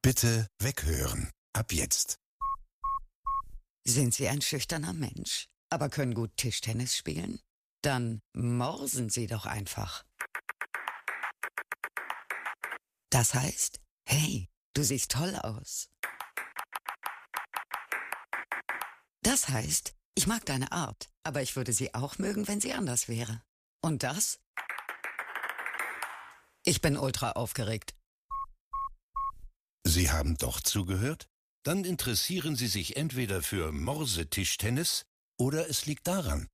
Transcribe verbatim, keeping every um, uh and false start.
Bitte weghören. Ab jetzt. Sind Sie ein schüchterner Mensch, aber können gut Tischtennis spielen? Dann morsen Sie doch einfach. Das heißt, hey, du siehst toll aus. Das heißt, ich mag deine Art, aber ich würde sie auch mögen, wenn sie anders wäre. Und das? Ich bin ultra aufgeregt. Sie haben doch zugehört? Dann interessieren Sie sich entweder für Morsetischtennis oder es liegt daran.